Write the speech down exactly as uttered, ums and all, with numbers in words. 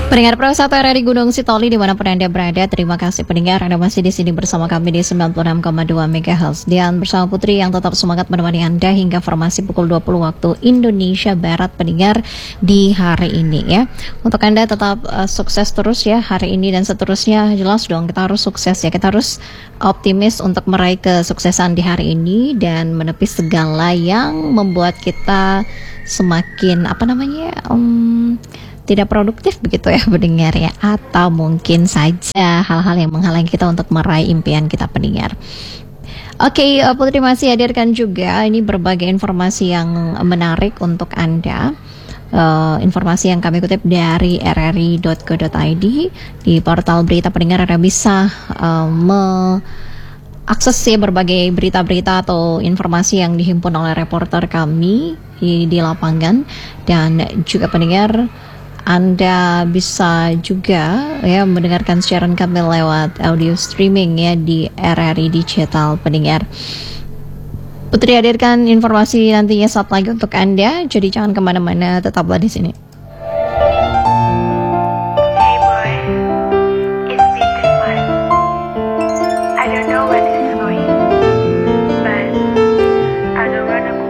Pendengar Pro satu R R I Gunung Sitoli dimanapun Anda berada, terima kasih pendengar Anda masih di sini bersama kami di sembilan puluh enam koma dua megahertz dan bersama Putri yang tetap semangat menemani Anda hingga formasi pukul dua puluh waktu Indonesia Barat pendengar di hari ini ya. Untuk Anda tetap uh, sukses terus ya hari ini dan seterusnya, jelas dong kita harus sukses ya, kita harus optimis untuk meraih kesuksesan di hari ini dan menepis segala yang membuat kita semakin apa namanya um, tidak produktif begitu ya pendengar ya, atau mungkin saja hal-hal yang menghalangi kita untuk meraih impian kita pendengar. Oke, okay, Putri masih hadirkan juga ini berbagai informasi yang menarik untuk Anda. Uh, informasi yang kami kutip dari r r i dot co dot i d di portal berita pendengar. Anda bisa uh, me akses ya berbagai berita-berita atau informasi yang dihimpun oleh reporter kami di, di lapangan, dan juga pendengar Anda bisa juga ya mendengarkan siaran kami lewat audio streaming ya di R R I Digital pendengar. Putri hadirkan informasi nantinya saat lagi untuk Anda, jadi jangan kemana-mana, tetaplah di sini.